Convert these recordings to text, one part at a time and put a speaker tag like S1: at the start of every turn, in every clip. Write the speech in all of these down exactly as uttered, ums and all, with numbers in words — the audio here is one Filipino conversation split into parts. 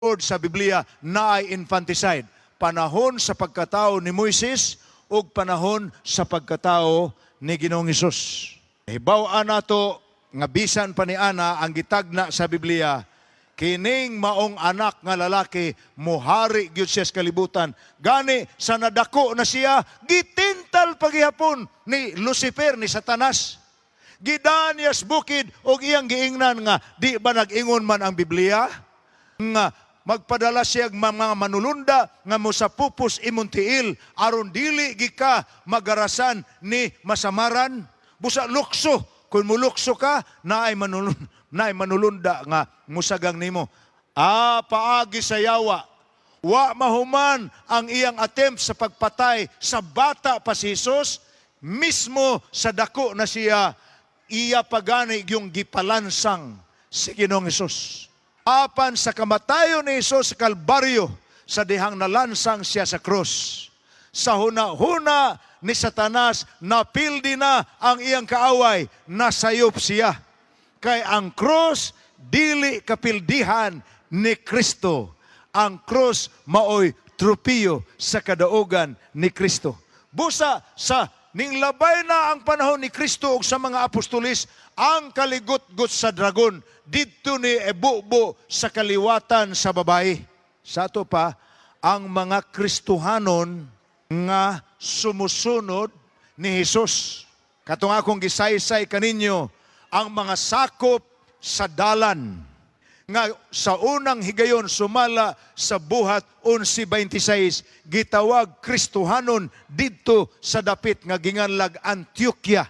S1: sa Biblia na ay infanticide. Panahon sa pagkatao ni Moises o panahon sa pagkatao ni Ginoong Hesus. Hibaw-an nato nga bisan pa ni Ana ang gitagna sa Biblia, kining maong anak nga lalaki mohari gyud siya sa kalibutan. Gani sa nadako na siya gitintal paghihapon ni Lucifer, ni Satanas. Gidan niya sa bukid og iyang giingnan nga di ba nag-ingon man ang Biblia nga magpadala siya mga manulunda nga mo sa pupos imong tiil aron dili gika magarasan ni masamaran. Busa lukso, kung mulukso ka naay manulun naay manulunda nga musagang nimo. Ah, paagi sa yawa. Wa mahuman ang iyang attempt sa pagpatay sa bata pa si Jesus, mismo sa dako na siya iya pagani yung gipalansang si Ginoong Hesus. Apan sa kamatayon ni Hesus sa Kalbaryo, sa dihang nalansang siya sa krus, sa huna-huna ni Satanas, napildi na ang iyang kaaway, nasayop siya. Kay ang krus, dili kapildihan ni Kristo. Ang krus, maoy trupiyo sa kadaugan ni Kristo. Busa sa ninglabay na ang panahon ni Kristo ug sa mga apostolis, ang kaligot-got sa dragon, dito ni ebubo sa kaliwatan sa babae. Sa ato pa, ang mga Kristohanon nga sumusunod ni Hesus. Katong akong gisaysay kaninyo, ang mga sakop sa dalan nga sa unang higayon sumala sa buhat eleven twenty-six, gitawag Kristohanon didto sa dapit nga ginganlag Antioquia.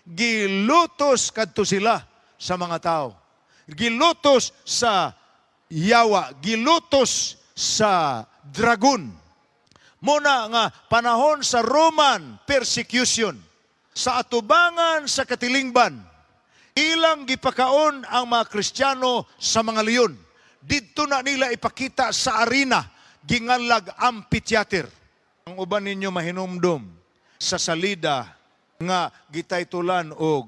S1: Gilutos kadto sila sa mga tao. Gilutos sa yawa, gilutos sa dragon. Muna nga panahon sa Roman persecution, sa atubangan sa katilingban, ilang gipakaon ang mga Kristiyano sa mga leon. Dito na nila ipakita sa arena, ginganlag amphitheater. Ang uban ninyo mahinumdum sa salida nga gitaytulan og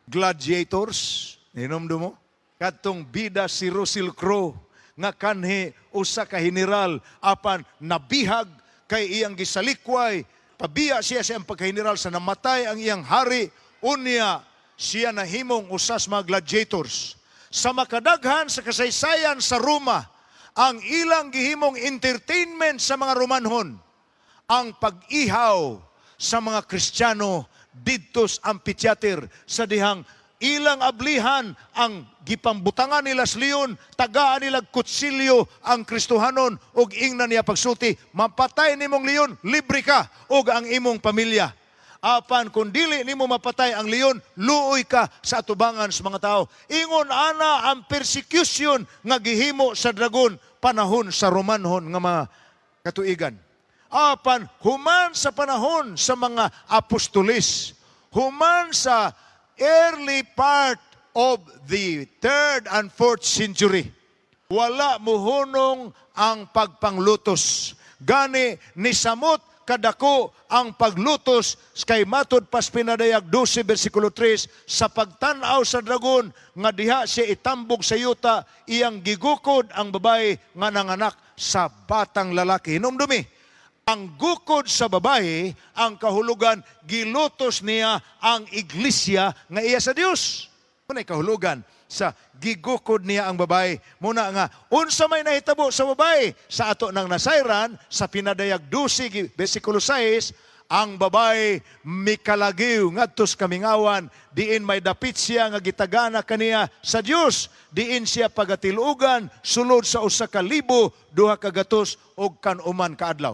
S1: gladiators, hinumdum mo? Katong bida si Russell Crowe nga kanhi usa ka general apan nabihag kay iyang gisalikway, pabiya siya sa iyang pagka-general sa namatay ang iyang hari, unya siya nahimong usas mga gladiators. Sa makadaghan sa kasaysayan sa Roma, ang ilang gihimong entertainment sa mga Romanhon, ang pag-ihaw sa mga Kristiyano didto sa amphitheater, sa dihang ilang ablihan ang gipambutangan nila sa leon, tagaan nila kutsilyo ang Kristohanon, og ingnan niya pagsulti, mapatay nimong leon, libre ka, og ang imong pamilya. Apan kung dili nimo mapatay ang leon, luoy ka sa atubangan sa mga tao. Ingon ana ang persecution nga gihimo sa dragon panahon sa Romanhon nga mga katuigan. Apan human sa panahon sa mga apostolis, human sa early part of the third and fourth century, wala muhunong ang pagpanglutos. Gani ni samot kadako ang paglutos kay matod pas pinadayag twelve versikulo three, sa pagtan-aw sa dragon nga diha siya itambog sa yuta, iyang gigukod ang babae nga nanganak sa batang lalaki. Hinumdumi, ang gukod sa babae, ang kahulugan, gilutos niya ang iglesia nga iya sa Dios. Muna'y kahulugan sa gigukod niya ang babae. Muna nga, unsa may nahitabo sa babae, sa ato ng nasayran, sa pinadayag twelve versikulo six, ang babae mikalagiw ngadtos kamingawan, diin may dapit siya nga gitagana kaniya sa Dios, diin siya pagatilugan sulod sa usa ka libo duha ka gatos og kanuman kaadlaw.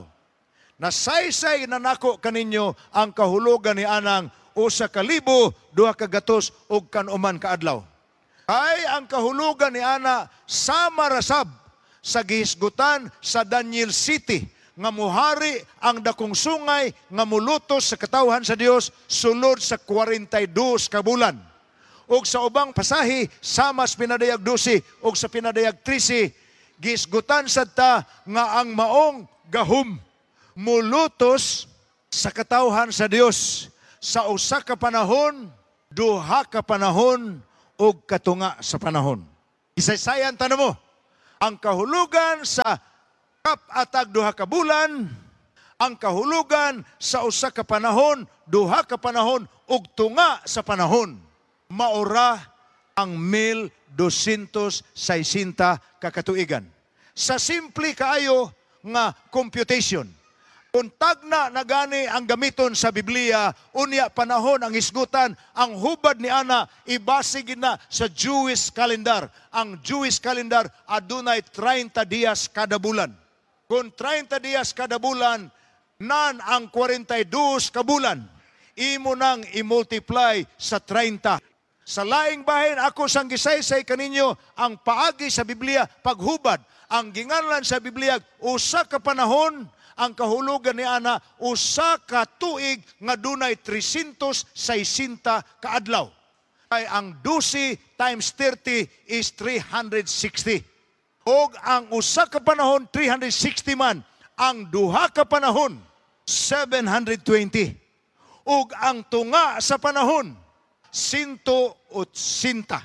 S1: Nasaysay na nako kaninyo ang kahulugan ni anang usa ka libo duha ka gatos og kanuman kaadlaw. Ay ang kahulugan ni ana sama rasab sa gihisgutan sa Daniel City nga muhari ang dakong sungay nga mulutos sa katawhan sa Dios sulod sa forty-two ka bulan. Og sa ubang pasahi sama sa pinadayag twelve og sa pinadayag thirteen, gihisgutan sad ta nga ang maong gahom mulutos sa katawhan sa Dios sa usa ka panahon, duha ka panahon, o katunga sa panahon. Isaysayan tanong mo, Ang kahulugan sa kapatag duha ka bulan, ang kahulugan sa usa ka panahon, duha ka panahon ug tunga sa panahon. Maura ang mil doscientos sesenta ka katuigan. Sa simple kaayo nga computation, kung tagna na gani ang gamiton sa Biblia, unya panahon ang isgutan, ang hubad ni ana ibasig na sa Jewish calendar. Ang Jewish calendar adunay thirty dias kada bulan. Kung thirty dias kada bulan, nan ang forty-two ka bulan, imo nang i-multiply sa thirty. Sa laing bahin ako sang gisaysay kaninyo ang paagi sa Biblia paghubad. Ang ginganlan sa Biblia usa ka panahon, ang kahulugan ni ana usa ka tuig nga dunay three hundred sixty ka adlaw. Kay ang twelve times thirty is three hundred sixty. Og ang usa ka panahon three hundred sixty man, ang duha ka panahon seven hundred twenty. Ug ang tunga sa panahon one hundred eighty.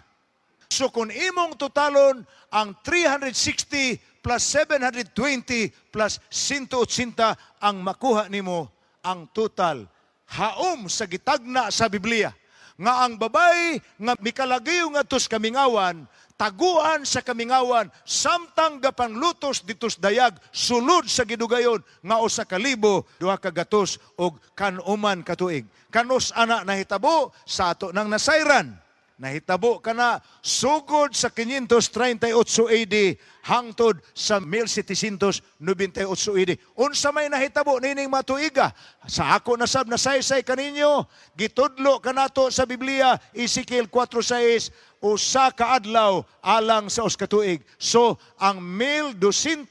S1: So kung imong totalon ang three hundred sixty plus seven hundred twenty plus one hundred eighty, ang makuha nimo ang total haom sa gitagna sa Biblia nga ang babay nga mikalagayo nga tus kamingawan, taguan sa kamingawan, samtang gapanglutos ditos dayag, sulod sa gidugayon nga usa ka libo duha ka gatos og kanuman katuig. Kanus ana nahitabo sa ato nang nasayran. Nahitabo kana sugod sa five thirty-eight A D hangtod sa seventeen ninety-eight A D. Unsa may nahitabo nining matuiga? Sa ako nasab na saysay kaninyo, gitudlo kanato sa Biblia, Ezekiel four six, usa ka adlaw alang sa us ka tuig. So ang twelve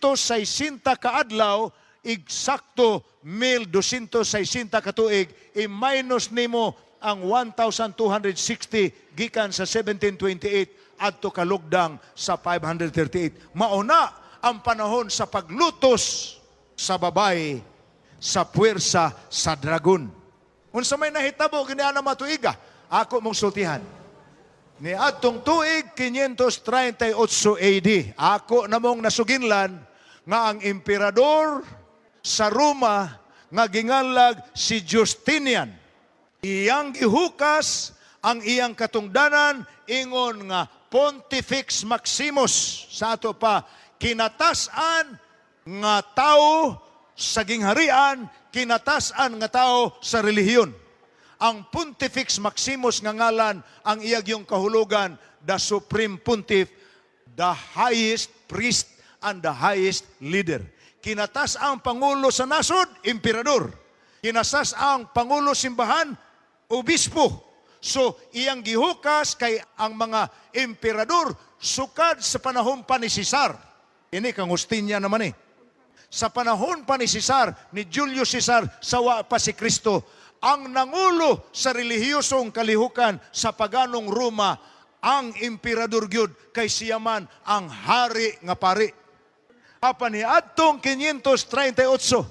S1: sesenta ka adlaw eksakto twelve sesenta ka tuig, i-minus nimo ang one thousand two hundred sixty gikan sa seventeen twenty-eight adto kalugdang sa five hundred thirty-eight. Mauna ang panahon sa paglutos sa babay sa puwersa sa dragon. Unsa may nahitabo gani ana matuiga, ako mong sultihan. Ni atong tuig five thirty-eight A D, ako namong nasuginlan nga ang emperador sa Roma nga ginganlag si Justinian. Iyang gihukas ang iyang katungdanan ingon nga Pontifex Maximus. Sa ato pa, kinatasan nga tao sa gingharian, kinatasan nga tao sa relihiyon. Ang Pontifex Maximus nga ngalan, ang iyang kahulugan, the Supreme Pontiff, the highest priest and the highest leader. Kinatas ang Pangulo sa nasod, emperador. Kinasas ang Pangulo simbahan, obispo. So, iyang gihukas kay ang mga emperador sukad sa panahon pa ni Cesar. Ini kang Justinia naman eh. Sa panahon pa ni Cesar, ni Julius Cesar, sawa pa si Kristo, ang nangulo sa relihiyosong kalihukan sa paganong Roma, ang emperador gyud kay siyaman ang hari nga pari. Apa ni adtong five thirty-eight,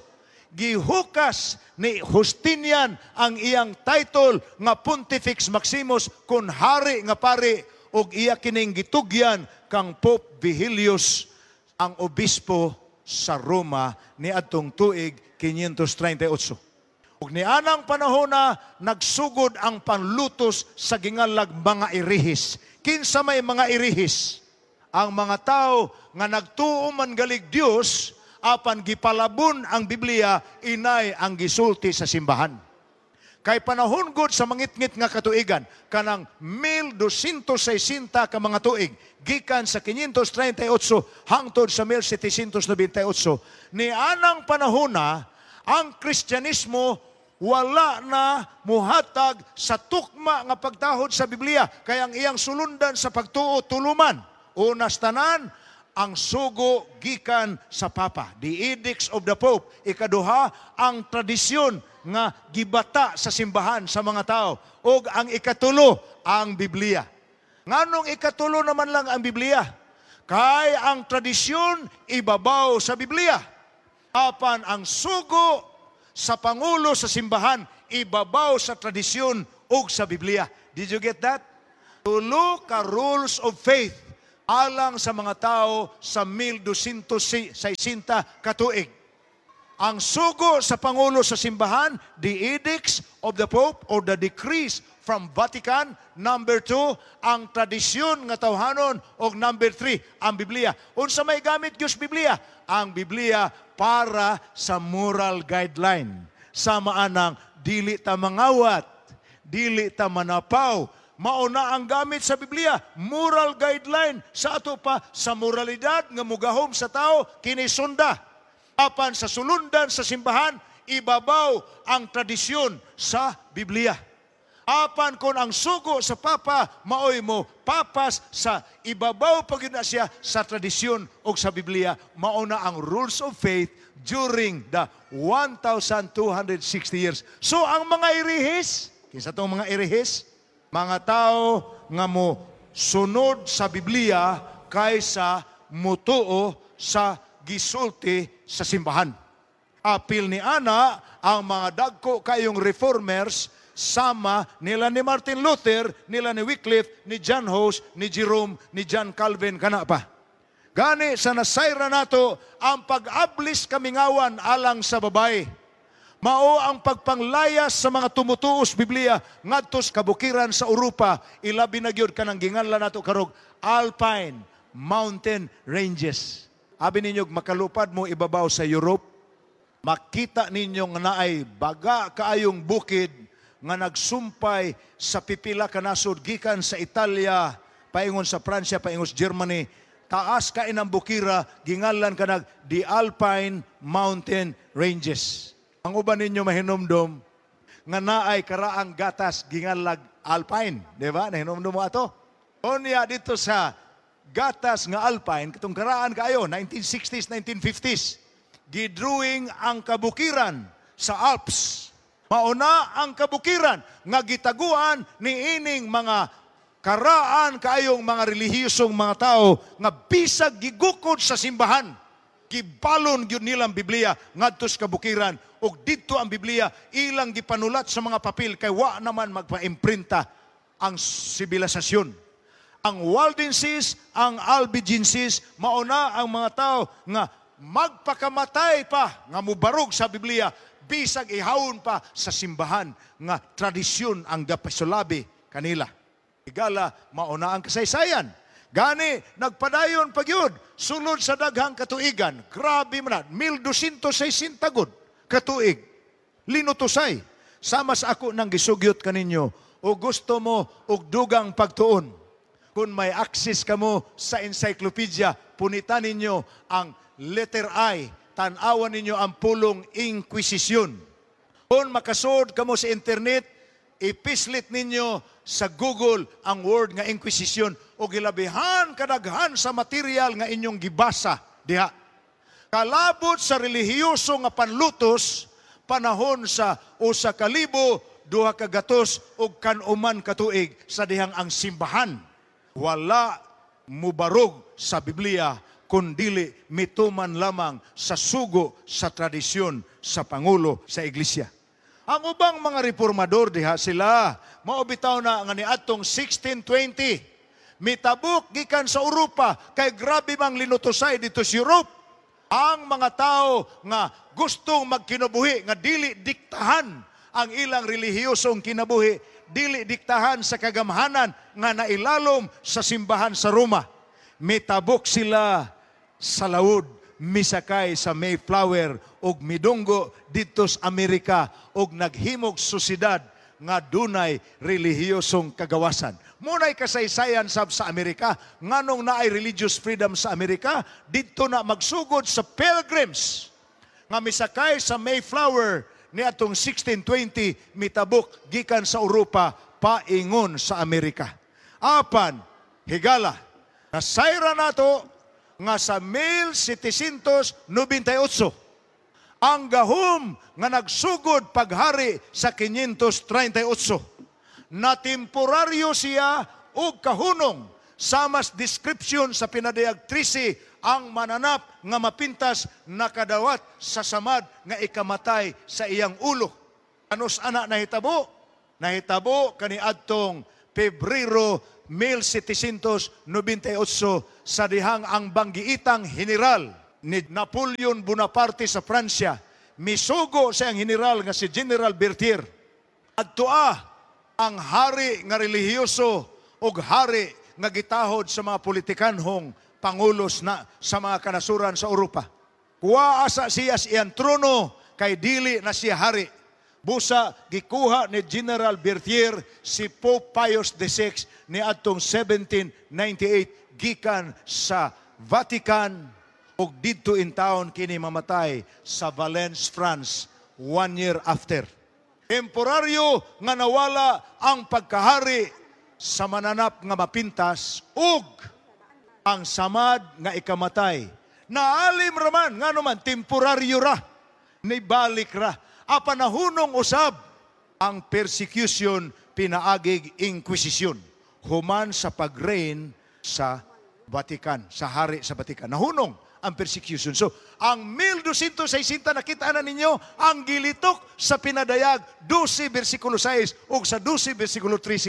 S1: gihukas ni Justinian ang iyang title nga Pontifex Maximus kun hari nga pari, og iya kining gitugyan kang Pope Vigilius ang obispo sa Roma ni adtong tuig five thirty-eight. Ug ni anang panahon na nagsugod ang panlutos sa gingalag mga irihis. Kinsa may mga irihis? Ang mga tao nga nagtuo man galig Dios, apan gipalabon ang Biblia, inay ang gisulti sa simbahan. Kay panahon gud sa mangitngit nga katuigan, kanang twelve sesenta ka mga tuig, gikan sa five thirty-eight hangtod sa seventeen ninety-eight, ni anang panahon na ang Kristyanismo wala na muhatag sa tukma nga pagtahod sa Biblia, kay ang iyang sulundan sa pagtuo tuluman. Unas tanan, ang sugo gikan sa Papa, the edicts of the Pope. Ikaduha, ang tradisyon nga gibata sa simbahan sa mga tao. O ang ikatulo, ang Biblia. Nganong ikatulo naman lang ang Biblia? Kay ang tradisyon ibabaw sa Biblia. Apan ang sugo sa Pangulo sa simbahan, ibabaw sa tradisyon o sa Biblia. Did you get that? Tulo ka rules of faith alang sa mga tao sa twelve sixty katuig. Ang sugo sa Pangulo sa simbahan, the edicts of the Pope or the decrees from Vatican. Number two, ang tradisyon nga tawhanon. O number three, ang Biblia. Unsa may gamit Diyos Biblia? Ang Biblia para sa moral guideline. Sama anang dili ta mangawat, dili ta manapaw. Mauna ang gamit sa Biblia, moral guideline sa ato pa sa moralidad nga mugahom sa tao kinisunda. Apan sa sulundan sa simbahan, ibabaw ang tradisyon sa Biblia. Apan kung ang sugo sa Papa, maoy mo papas sa ibabaw pag na siya sa tradisyon o sa Biblia, mauna ang rules of faith during the one thousand two hundred sixty years. So ang mga irihis, kinsa tong mga irihis? Mga tao nga mo sunod sa Biblia kaysa mutuo sa gisulti sa simbahan. Apil ni ana ang mga dagko kayong reformers sama nila ni Martin Luther, nila ni Wycliffe, ni John Hus, ni Jerome, ni John Calvin, kana pa. Gani sa nasayra nato ang pag-ablis kamingawan alang sa babae. Mao ang pagpanglayas sa mga tumutuos Biblia ngadtos kabukiran sa Europa, ilabi na gyud kanang ginganlan nato karog Alpine Mountain Ranges. Abi ninyo, makalupad mo ibabaw sa Europe, makita ninyo nga naay baga kaayong bukid nga nagsumpay sa pipila ka nasod gikan sa Italia, paingon sa Pransya, paingon sa Germany, taas ka inang bukira, gingalan ka nag the Alpine Mountain Ranges. Ang uban ninyo mahinomdom nga naay karaang gatas gingalag Alpine, di ba? Nahinomdom mo ato. Onya dito sa gatas nga Alpine, katong karaan kayo, nineteen sixties, nineteen fifties, gidrawing ang kabukiran sa Alps. Mauna ang kabukiran nga gitaguan ni ining mga karaan kayong mga relihiyosong mga tao nga bisag gigukod sa simbahan. Gibalon gyud nilang Biblia ngadto sa kabukiran ug didto ang Biblia ilang gipanulat sa mga papel kay wa naman magpa-imprinta ang sibilisasyon. Ang Waldenses, ang Albigenses, mauna ang mga tao nga magpakamatay pa nga mubarog sa Biblia, bisag ihawon pa sa simbahan nga tradisyon ang gapasulabi kanila. Igala, mauna ang kasaysayan. Gani, nagpadayon pagyud sulod sa daghang katuigan. Grabe man, twelve sixty gud katuig. Linutusay. Sama sa ako nang gisugyot kaninyo, o gusto mo og dugang pagtuon. Kung may access ka mo sa encyclopedia, punitan ninyo ang letter I, tanawan ninyo ang pulong Inquisition. Kung makasod ka mo sa internet, ipislit ninyo sa Google ang word nga Inquisition o gilabihan kadaghan sa material nga inyong gibasa diha. Kalabot sa relihiyoso nga panlutos, panahon sa usa ka libo, duha ka gatos ug kanuman katuig sa dihang ang simbahan. Wala mubarog sa Biblia kundili mituman lamang sa sugo sa tradisyon sa Pangulo sa Iglesia. Ang ubang mga reformador diha sila, maubitaw na nga niadtong sixteen twenty. Mitabok gikan sa Europa kay grabe mang linutusay dito sa Europe. Ang mga tao nga gustong magkinabuhi nga dili diktahan ang ilang relihiyosong kinabuhi, dili diktahan sa kagamhanan nga nailalom sa simbahan sa Roma. Mitabok sila sa laud, misakay sa Mayflower ug midunggo dito sa Amerika ug naghimog susidad nga dunay relihiyosong kagawasan. Munay kasaysayan sab sa Amerika, nganong naay religious freedom sa Amerika, dito na magsugod sa pilgrims nga misakay sa Mayflower ni atong sixteen twenty mitabok gikan sa Europa paingon sa Amerika. Apan higala nasayra nato nga sa seventeen ninety-eight ang gahom nga nagsugod paghari sa five thirty-eight na temporaryo siya og kahunong samas description sa pinadayag trisi ang mananap nga mapintas nakadawat sa samad nga ikamatay sa iyang ulo. Anos ana nahitabo? Nahitabo kaniadtong Pebrero mil setecientos noventa y ocho sa dihang ang banggiitang general ni Napoleon Bonaparte sa Pransya misugo sa ang general nga si General Berthier. Adtoa ang hari nga relihiyoso ug hari nga gitahod sa mga politikanhong pangulos na sa mga kanasuran sa Europa. Kuha asa siya sa iyang trono kay dili na siya hari. Busa gikuha ni General Berthier si Pope Pius the sixth ni adtong seventeen ninety-eight gikan sa Vatican ug didto in town kini mamatay sa Valence, France one year after. Temporaryo nga nawala ang pagkahari sa mananap nga mapintas ug ang samad nga ikamatay. Naalim raman nga naman temporaryo ra ni balik ra. Apanahunong usab ang persecution pinaagig inquisition human sa pag-reign sa Vatican, sa hari sa Vatican. Nahunong ang persecution. So, ang twelve sixty nakita na ninyo ang gilitok sa pinadayag twelve versikulo six ug sa twelve versikulo thirteen.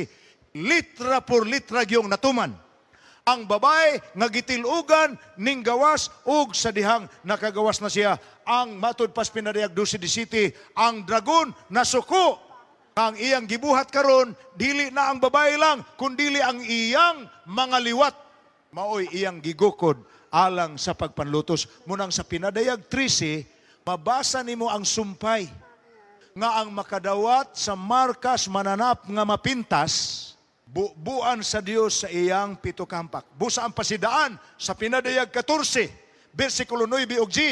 S1: Litra por litra gyung natuman. Ang babae nga gitilugan ning gawas ug sa dihang nakagawas na siya ang matud pas pinadayag twelve seventeen ang dragon nasuko ang iyang gibuhat karon dili na ang babae lang kundi ang iyang mga liwat maoy iyang gigukod alang sa pagpanlutos. Munang sa pinadayag thirteen mabasa nimo ang sumpay nga ang makadawat sa markas mananap nga mapintas bubuan sa Dios sa iyang pitukampak. Busa ang pasidaan sa pinadayag fourteen, versikulo nine ug ten.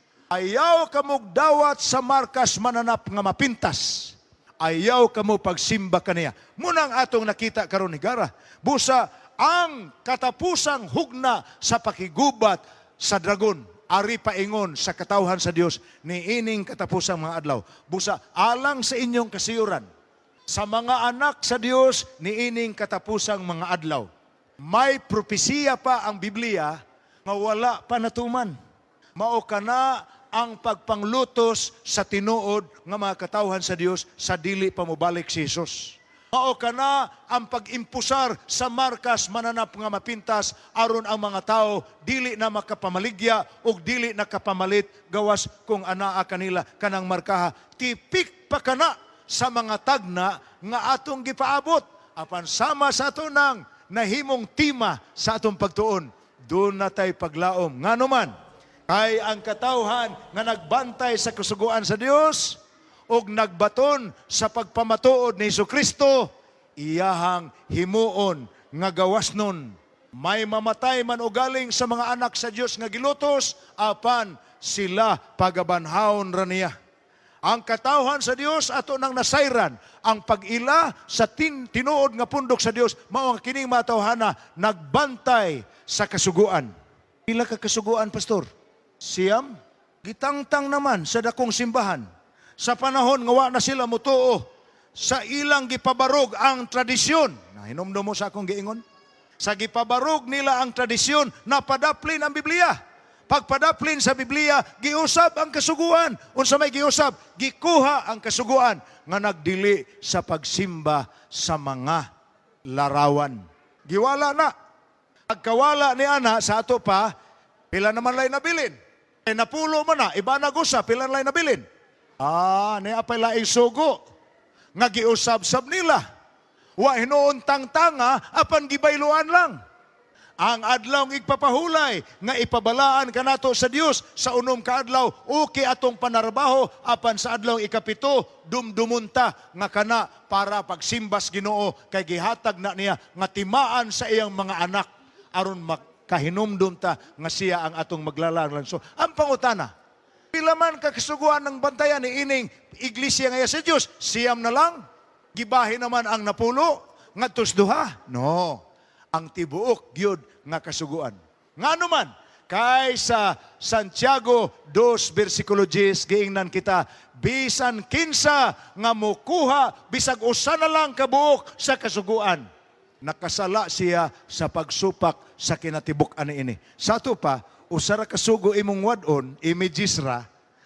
S1: Ayaw kamog dawat sa markas mananap nga mapintas. Ayaw kamo pagsimba kaniya. Munang atong nakita karon ni Gara. Busa ang katapusang hugna sa pakigubat sa dragon. Ari paingon sa katawhan sa Dios ni ining katapusang mga adlaw. Busa alang sa inyong kasiyuran sa mga anak sa Dios ni ining katapusang mga adlaw. May propesiya pa ang Biblia nga wala pa natuman. Mao kana ang pagpanglutos sa tinuod nga mga katawhan sa Dios sa dili pa mobalik si Jesus. Mao kana ang pag-impusar sa markas mananap nga mapintas aron ang mga tao dili na makapamaligya ug dili nakapamalit gawas kung anaa kanila kanang markaha. Tipik pa kana sa mga tagna nga atong gipaabot apan sama sa ato nang nahimong tima sa atong pagtuon. Doon na tay paglaom. Ngano man kay ang katawhan nga nagbantay sa kasuguan sa Dios ug nagbaton sa pagpamatuod ni Jesucristo, iyahang himuon nga gawasnon. May mamatay man o galing sa mga anak sa Dios nga gilutos, apan sila pagabanhawon ra niya. Ang katawhan sa Dios ato nang nasayran ang pag-ila sa tin tinuod nga pundok sa Dios mao nga kining matawhana nagbantay sa kasuguan. Pila ka kasuguan, pastor? Siyam, gitangtang naman sa dakong simbahan. Sa panahon nga wa na sila mutuo, sa ilang gipabarog ang tradisyon. Nahinumdum mo sa akong giingon? Sa gipabarog nila ang tradisyon, napadaplin ang Biblia. Pagpadaplin sa Biblia, giusab ang kasuguan. Unsa may giusab, gikuha ang kasuguan nga nagdili sa pagsimba sa mga larawan. Giwala na. Pagkawala ni ana sa ato pa, pila naman lay nabilin. E napulo man na, iba nagusa, pila lay nabilin. Ah, ni apay laing sugo. Nga giusab-sab nila. Wa hinuon tangtanga, apan gibayluan lang. Ang adlaw igpapahulay nga ipabalaan kanato sa Dios sa unom ka adlaw okay atong panarbaho apan sa adlaw ikapito dumdumunta nga kana para pagsimbas Ginoo kay gihatag na niya nga timaan sa iyang mga anak aron makahinumdum ta nga siya ang atong maglalang. So ang pangutana, pila man kakasuguan ng bantayan ni ining iglesia nga sa Dios, siyam na lang gibahi naman ang napulo ngadtos duha. No. Ang tibuok gyud nga kasuguan. Ngano man kay sa Santiago two versikulo ten giingnan kita bisan kinsa nga mokuha bisag usa na lang kabuok sa kasuguan nakasala siya sa pagsupak sa kinatibuk-an ini. Sa ato pa usara kasugo imong wadon images ra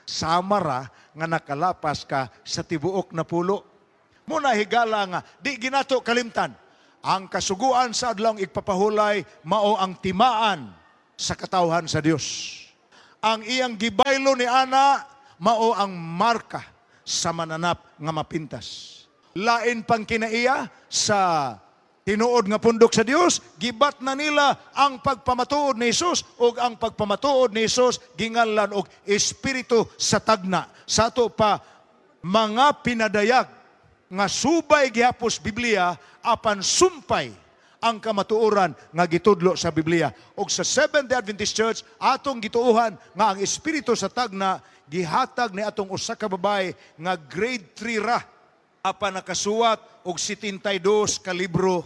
S1: samara nga nakalapas ka sa tibuok na pulo. Muna higala nga di ginato kalimtan. Ang kasuguan sa adlawng igpapahulay mao ang timaan sa katawhan sa Dios. Ang iyang gibaylo ni ana mao ang marka sa mananap nga mapintas. Lain pang kinaiya sa tinuod nga pundok sa Dios, gibat na nila ang pagpamatuod ni Hesus ug ang pagpamatuod ni Hesus ginganlan og espiritu sa tagna. Sa ato pa mga pinadayag nga subay gihapos Biblia apan sumpay ang kamatuoran nga gitudlo sa Biblia. Og sa Seventh-day Adventist Church atong gituohan nga ang espiritu sa tagna gihatag ni atong usa ka babae nga grade three ra apan nakasuwat og setenta-dos ka libro.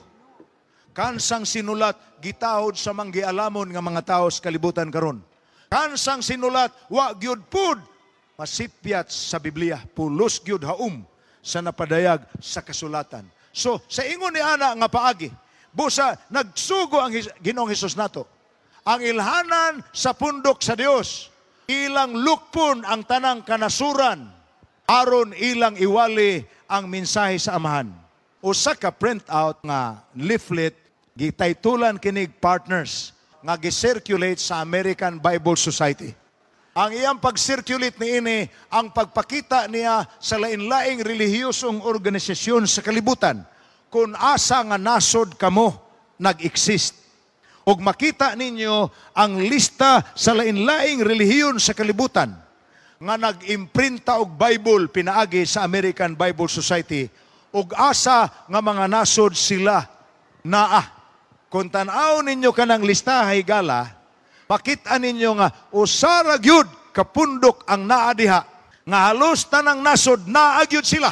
S1: Kansang sinulat gitahod sa manggialamon nga mga tawo sa kalibutan karon. Kansang sinulat wa gyud pud masipyat sa Biblia, pulos gyud haum sa napadayag sa kasulatan. So sa ingon ni ana nga paagi, busa nagsugo ang Ginoong Hesus nato. Ang ilhanan sa pundok sa Dios, ilang lukpon ang tanang kanasuran aron ilang iwali ang mensahe sa amahan. Usa ka printout nga leaflet gitaytulan kinig partners nga gi-circulate sa American Bible Society. Ang iyang pag-circulate niini ang pagpakita niya sa lain-laing relihiyosong organisasyon sa kalibutan kung asa nga nasod kamo nag-exist. Og makita ninyo ang lista sa lain-laing relihiyon sa kalibutan nga nag-imprinta og Bible pinaagi sa American Bible Society og asa nga mga nasod sila naa. Kung tan-aw ninyo kanang listahay gala, makita ninyo nga usara gyud kapundok ang naa diha nga halos tanang nasod naa gyud sila.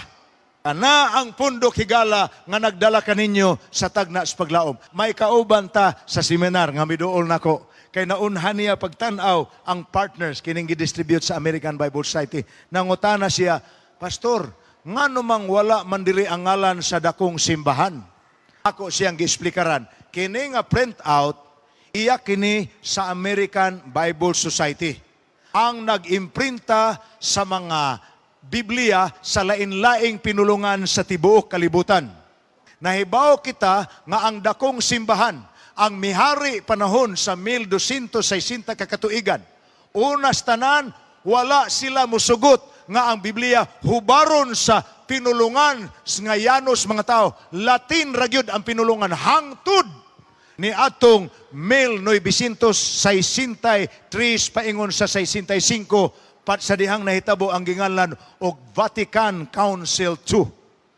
S1: Ana ang pundok higala nga nagdala kaninyo sa tagna sa paglaom. May kauban ta sa seminar nga miduol nako kay naunhan niya pagtan-aw ang partners kining gi-distribute sa American Bible Society. Nangutana siya, Pastor, ngano mang wala man diri ang ngalan sa dakong simbahan? Ako siyang gi-explikaran. Kini nga print out iya kini sa American Bible Society. Ang nag-imprinta sa mga Biblia sa lain-laing pinulungan sa tibuok kalibutan. Nahibaw kita nga ang dakong simbahan, ang mihari panahon sa twelve sixty kakatuigan. Unas tanan, wala sila musugot nga ang Biblia hubaron sa pinulungan nga yanos mga tao. Latin ragyod ang pinulungan hangtod ni atong nineteen sixty-three paingon sa sixty-five pat sa dihang nahitabo ang ginganlan og Vatican Council two.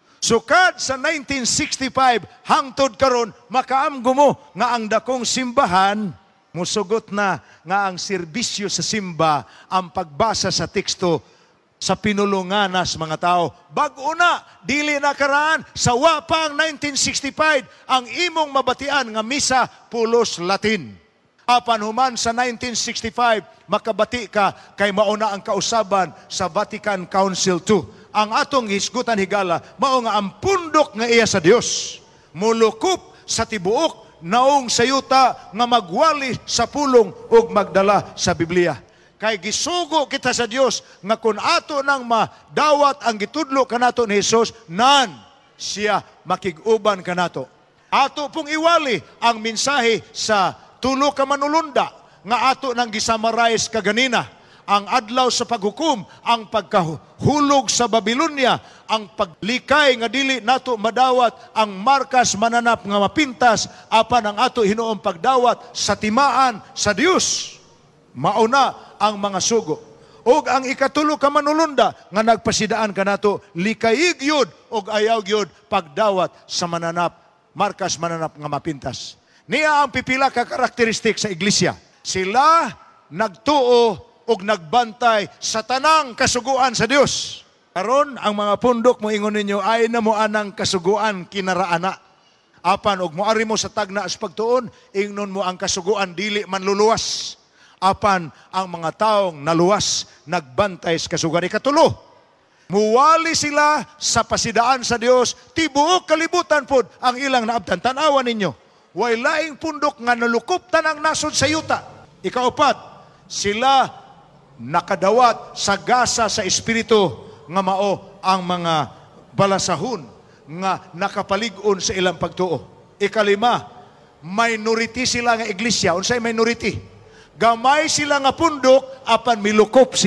S1: Sukad sa nineteen sixty-five hangtod karon makaamgo mo nga ang dakong simbahan musugot na nga ang serbisyo sa simba ang pagbasa sa teksto sa pinulunganas mga tao. Bag-o na, dili na karaan, sa wapang nineteen sixty-five, ang imong mabatian nga misa pulos Latin. Apan human sa nineteen sixty-five, makabati ka kay mauna ang kausaban sa Vatican Council two. Ang atong hisgutan higala, mao nga ang pundok nga iya sa Dios. Mulukop sa tibuok, naong sayuta nga magwali sa pulong ug magdala sa Biblia. Kay gisugo kita sa Dios nga kun ato nang madawat ang gitudlo kanato ni Hesus, nan siya makig-uban kanato. Ato pong iwali ang mensahe sa tulo ka manulunda nga ato nang gisummarize kaganina. Ang adlaw sa paghukom, ang pagkahulog sa Babylonia, ang paglikay nga dili nato madawat, ang markas mananap nga mapintas, apan ang ato hinuong pagdawat sa timaan sa Dios. Mauna ang mga sugo. Og ang ikatulo ka manulunda nga nagpasidaan kanato likayig yud og ayaw yud pagdawat sa mananap, markas mananap nga mapintas. Niya ang pipila ka karakteristik sa iglesia. Sila nagtuo og nagbantay sa tanang kasuguan sa Dios. Karon ang mga pundok mo ingon ninyo ay na mo anang kasuguan kinaraana. Apan og moari mo sa tagna sa pagtuon, ingnon mo ang kasuguan dili man luluwas. Apan ang mga taong naluwas nagbantay sa kasuguan. Ikatulo, muwali sila sa pasidaan sa Dios, tibuok kalibutan pod ang ilang naabtan. Tanawan ninyo, way laing pundok nga nalukop tanang nasod sa yuta. Ikaupat, sila nakadawat sa gasa sa espiritu nga mao ang mga balasahon nga nakapalig-on sa ilang pagtuo. Ikalima, minority sila nga iglesia. Unsay minority? Gamay sila nga pundok, apan milukop